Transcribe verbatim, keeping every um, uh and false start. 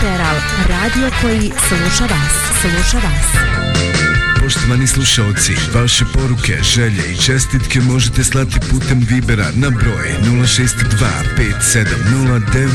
Bilateral, radio koji sluša vas, sluša vas. Poštovani slušalci, vaše poruke, želje i čestitke možete slati putem Vibera na broj nula šest dva pet sedam nula devet